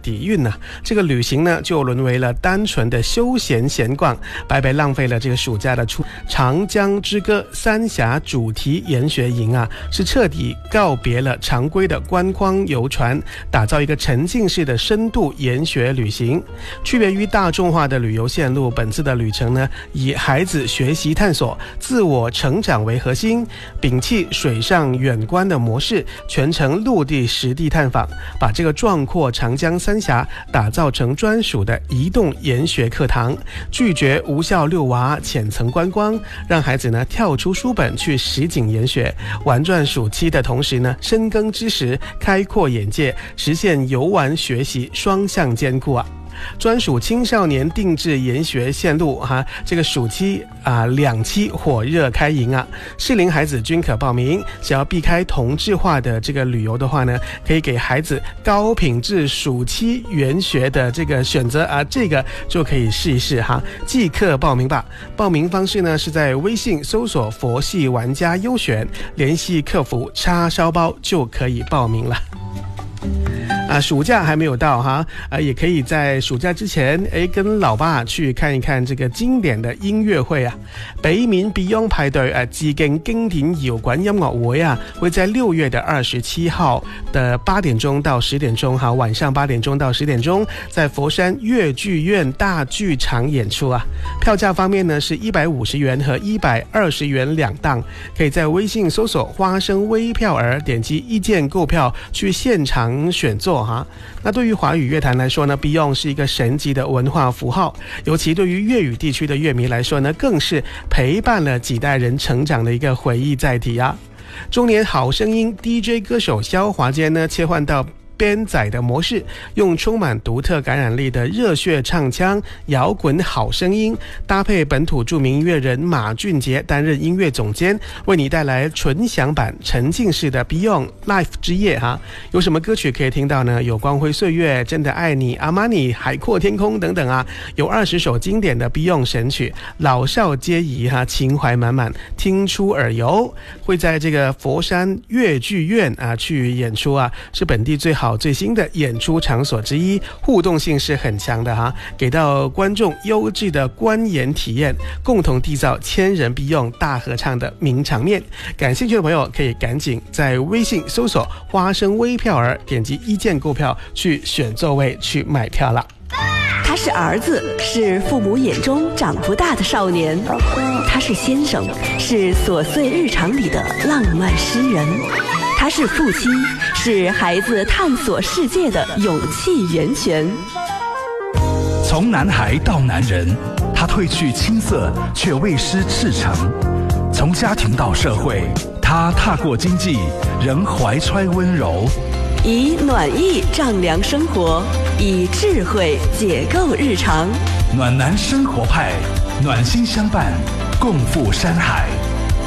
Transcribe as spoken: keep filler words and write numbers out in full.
底蕴呢、啊，这个旅行呢就沦为了单纯的休闲闲逛，白白浪费了这个暑假的出。长江之歌三峡主题研学营啊，是彻底告别了常规的观光游船，打造一个沉浸式的深度研学旅行。区别于大众化的旅游线路，本次的旅程呢，以孩子学习探索、自我成长为核心，摒弃水上远观的模式，全程陆地实地探访，把这个壮阔长江三峡打造成专属的移动研学课堂，拒绝无效遛娃、浅层观光，让孩子呢跳出书本去实景研学，玩转暑期的同时呢，深耕知识，开阔眼界，实现游玩学习双向兼顾啊。专属青少年定制研学线路哈、啊，这个暑期啊两期火热开营啊，适龄孩子均可报名。想要避开同质化的这个旅游的话呢，可以给孩子高品质暑期研学的这个选择啊，这个就可以试一试哈，即刻报名吧。报名方式呢是在微信搜索佛系玩家优选，联系客服叉烧包就可以报名了。啊，暑假还没有到哈，啊，也可以在暑假之前，哎，跟老爸去看一看这个经典的音乐会啊。北面 Beyond 派對啊，致敬經典搖滾音樂會啊，會在六月的二十七號的八點鐘到十點鐘哈，晚上八點鐘到十點鐘，在佛山粵劇院大劇場演出啊。票價方面呢是一百五十元和一百二十元兩檔，可以在微信搜索花生微票兒，點擊意見購票去現場選座。那對於華語樂壇來說呢 Beyond 是一個神級的文化符號，尤其對於粵語地區的樂迷來說呢，更是陪伴了幾代人成長的一個回憶載體啊。中年好聲音 D J 歌手蕭華堅呢切換到編仔的模式，用充滿獨特感染力的熱血唱腔搖滾好聲音，搭配本土著名音樂人馬俊傑擔任音樂總監，為你帶來純享版沉浸式的 Beyond Live 之夜哈。有什麼歌曲可以聽到呢？有光輝歲月、真的愛你、阿瑪尼、海闊天空等等啊，有二十首經典的 Beyond 神曲，老少皆宜哈，情懷滿滿，聽出耳油。會在這個佛山粵劇院啊去演出啊，是本地最好最新的演出場所之一，互動性是很強的哈，給到觀眾優質的觀演體驗，共同締造千人 Beyond 大合唱的名場面。感興趣的朋友可以趕緊在微信搜索花生微票兒，點擊一鍵購票去選座位去買票了。 他是兒子，是父母眼中長不大的少年；他是先生，是瑣碎日常裡的浪漫詩人；他是父親，是孩子探索世界的勇氣源泉。 從男孩到男人，他褪去青澀，卻未失赤誠；從家庭到社會，他踏過經濟，仍懷揣溫柔。 以暖意丈量生活，以智慧解構日常。 暖男生活派，暖心相伴，共赴山海。